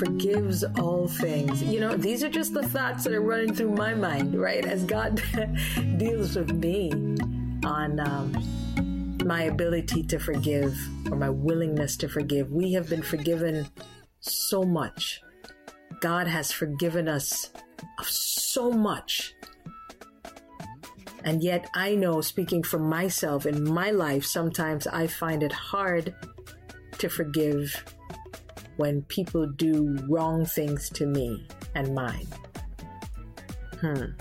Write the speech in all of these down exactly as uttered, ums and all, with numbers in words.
forgives all things. You know, these are just the thoughts that are running through my mind, right? As God deals with me on um, my ability to forgive or my willingness to forgive. We have been forgiven so much. God has forgiven us of so much. And yet I know, speaking for myself in my life, sometimes I find it hard to forgive when people do wrong things to me and mine. Hmm.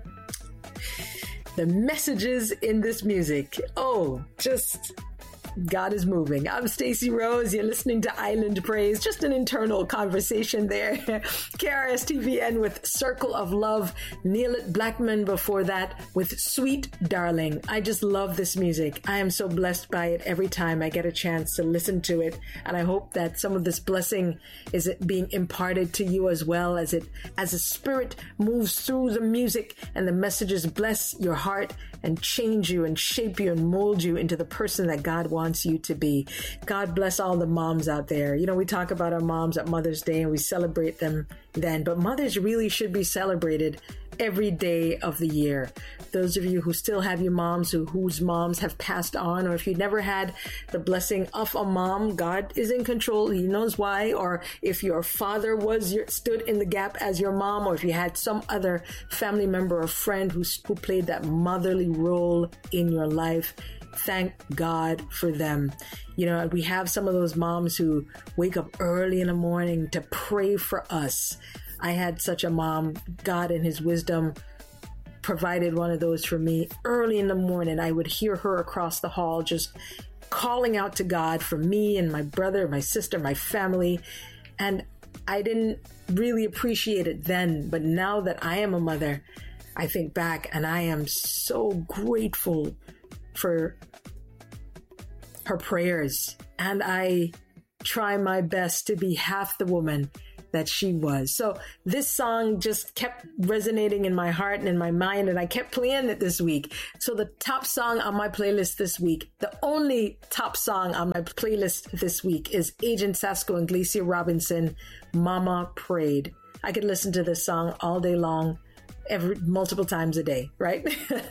The messages in this music, oh, just God is moving. I'm Stacey Rose. You're listening to Island Praise. Just an internal conversation there. K R S T V N with Circle of Love. Neelit Blackman before that with Sweet Darling. I just love this music. I am so blessed by it every time I get a chance to listen to it. And I hope that some of this blessing is being imparted to you as well, as it, as the Spirit moves through the music and the messages bless your heart and change you and shape you and mold you into the person that God wants wants you to be. God bless all the moms out there. You know, we talk about our moms at Mother's Day and we celebrate them then, but mothers really should be celebrated every day of the year. Those of you who still have your moms, who whose moms have passed on, or if you never had the blessing of a mom, God is in control. He knows why. Or if your father was your, stood in the gap as your mom, or if you had some other family member or friend who, who played that motherly role in your life, thank God for them. You know, we have some of those moms who wake up early in the morning to pray for us. I had such a mom. God in his wisdom provided one of those for me. Early in the morning, I would hear her across the hall just calling out to God for me and my brother, my sister, my family. And I didn't really appreciate it then. But now that I am a mother, I think back and I am so grateful for her prayers. And I try my best to be half the woman that she was. So this song just kept resonating in my heart and in my mind, and I kept playing it this week. So the top song on my playlist this week, the only top song on my playlist this week, is Agent Sasco and Glacia Robinson, Mama Prayed. I could listen to this song all day long, every multiple times a day, right?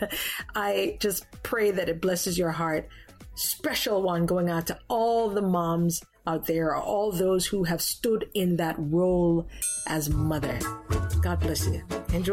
I just pray that it blesses your heart. Special one going out to all the moms out there, all those who have stood in that role as mother. God bless you. Enjoy.